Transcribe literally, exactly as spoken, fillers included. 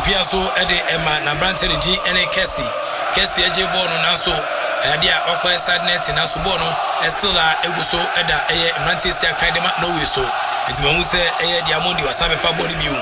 pia so e de ema na brante de di ene kesi kesi eje ball no na so e de a okwa side net na so ball no e still a eguso e da e brante sia kan de ma no we so enti ma hu se e de amondi wasabe fa ball bi